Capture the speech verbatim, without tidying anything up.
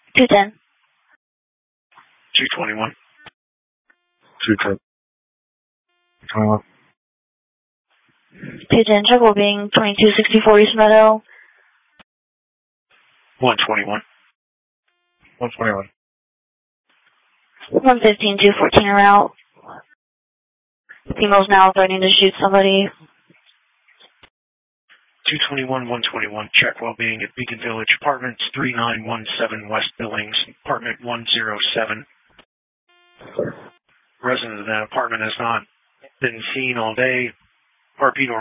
two ten. two twenty-one. two ten. twenty-one. two ten, check well being twenty-two sixty-four East Meadow. one twenty-one. one twenty-one. one fifteen two fourteen en route. Female's now threatening to shoot somebody. two twenty-one, one twenty-one, check well-being at Beacon Village Apartments, three nine one seven West Billings, apartment one oh seven. Resident of that apartment has not been seen all day. R P